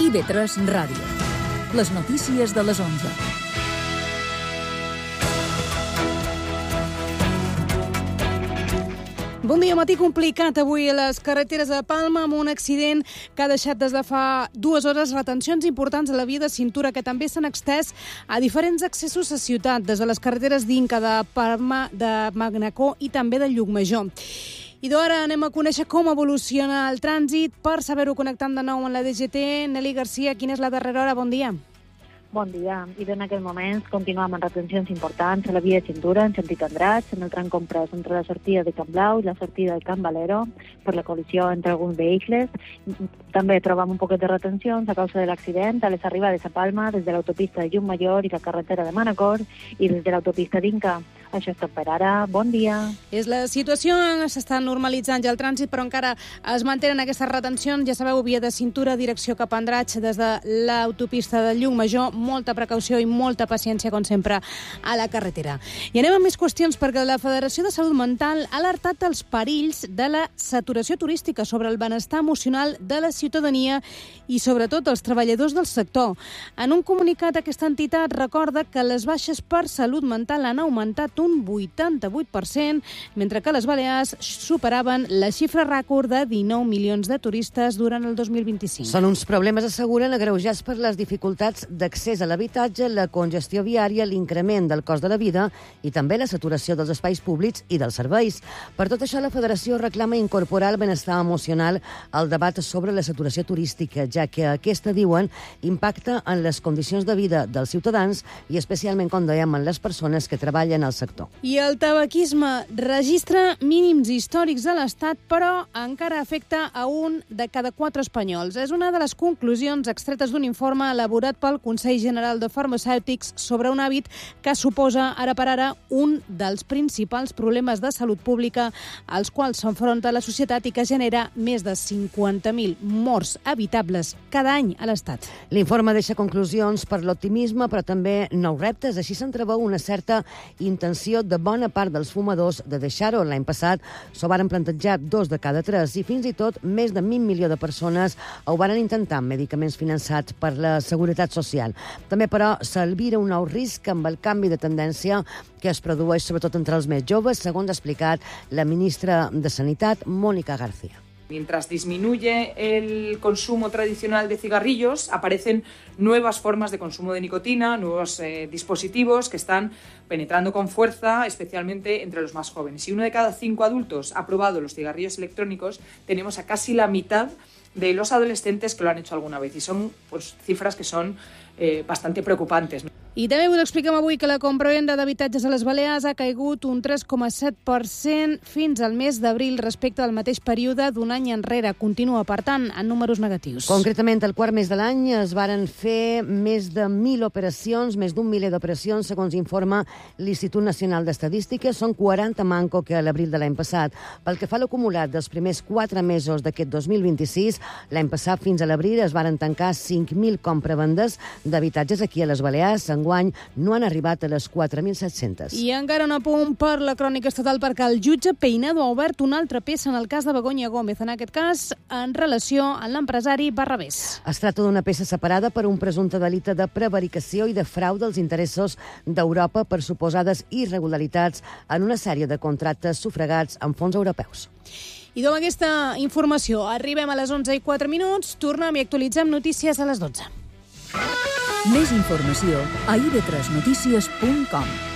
IB3 Ràdio. Les notícies de les 11. Bon dia, matí complicat avui a les carreteres de Palma amb un accident que ha deixat des de fa 2 hores retencions importants a la via de cintura que també s'han extès a diferents accessos a ciutat, des de les carreteres d'Inca, de Palma, de Manacor i també de Llucmajor. I d'ara anem a conèixer com evoluciona el trànsit. Per saber-ho, connectant de nou amb la DGT. Nelly Garcia, quina és la darrera hora? Bon dia. Bon dia. I en aquests moments continuem amb retencions importants a la via de cintura en sentit Andratx, en el tram comprès entre la sortida de Camp Blau i la sortida de Can Valero per la col·lisió entre alguns vehicles. També trobam un poquet de retencions a causa de l'accident a les arribades a Palma des de l'autopista de Llucmajor i la carretera de Manacor i des de l'autopista d'Inca. Això és tot per ara. Bon dia. És la situació, s'està normalitzant ja el trànsit, però encara es mantenen aquestes retencions. Ja sabeu, via de cintura, direcció cap a Andratx, des de l'autopista de Llucmajor. Molta precaució i molta paciència, com sempre, a la carretera. I anem amb més qüestions, perquè la Federació de Salut Mental ha alertat dels perills de la saturació turística sobre el benestar emocional de la ciutadania i, sobretot, els treballadors del sector. En un comunicat, aquesta entitat recorda que les baixes per salut mental han augmentat un 88%, mentre que les Balears superaven la xifra rècord de 19 milions de turistes durant el 2025. Són uns problemes, asseguren, agreujats per les dificultats d'accés a l'habitatge, la congestió viària, l'increment del cost de la vida i també la saturació dels espais públics i dels serveis. Per tot això, la Federació reclama incorporar el benestar emocional al debat sobre la saturació turística, ja que aquesta, diuen, impacta en les condicions de vida dels ciutadans i especialment, com dèiem, en les persones que treballen al sector. I el tabaquisme registra mínims històrics a l'Estat, però encara afecta a 1 de cada 4 espanyols. És una de les conclusions extretes d'un informe elaborat pel Consell General de Farmacèutics sobre un hàbit que suposa, ara per ara, un dels principals problemes de salut pública als quals s'enfronta la societat i que genera més de 50.000 morts evitables cada any a l'Estat. L'informe deixa conclusions per l'optimisme, però també nous reptes. Així s'entreveu una certa intenció de bona part dels fumadors de deixar-ho. L'any passat s'ho varen plantejar 2 de cada 3 i fins i tot més de 1 milió de persones ho varen intentar amb medicaments finançats per la Seguretat Social. També, però, s'albira un nou risc amb el canvi de tendència que es produeix sobretot entre els més joves, segons ha explicat la ministra de Sanitat, Mónica García. Mientras disminuye el consumo tradicional de cigarrillos, aparecen nuevas formas de consumo de nicotina, nuevos dispositivos que están penetrando con fuerza, especialmente entre los más jóvenes. Si 1 de cada 5 adultos ha probado los cigarrillos electrónicos, tenemos a casi la mitad de los adolescentes que lo han hecho alguna vez. Y son cifras que son bastante preocupantes. I també us expliquem avui que la compra-venda d'habitatges a les Balears ha caigut un 3,7% fins al mes d'abril respecte al mateix període d'un any enrere. Continua, per tant, en números negatius. Concretament, el quart mes de l'any es varen fer més de 1.000 operacions, més d'un miler d'operacions, segons informa l'Institut Nacional d'Estadística. Són 40 manco que a l'abril de l'any passat. Pel que fa a l'acumulat dels primers 4 mesos d'aquest 2026, l'any passat fins a l'abril es varen tancar 5.000 compravendes d'habitatges aquí a les Balears. Enguany no han arribat a les 4.700. I encara un apunt per la crònica estatal, perquè el jutge Peinado ha obert una altra peça en el cas de Begoña Gómez, en aquest cas en relació amb l'empresari Barrabés. Es tracta d'una peça separada per un presumpte delicte de prevaricació i de frau dels interessos d'Europa per suposades irregularitats en una sèrie de contractes sufragats amb fons europeus. I amb aquesta informació arribem a les 11:04. Tornem i actualitzem notícies a les 12. Més informació a ib3notícies.com.